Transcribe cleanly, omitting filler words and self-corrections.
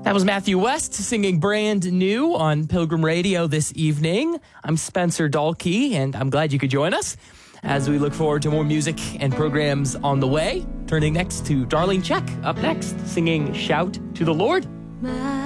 That was Matthew West singing Brand New on Pilgrim Radio this evening. I'm Spencer Dahlke, and I'm glad you could join us as we look forward to more music and programs on the way. Turning next to Darlene Zschech, up next, singing Shout to the Lord.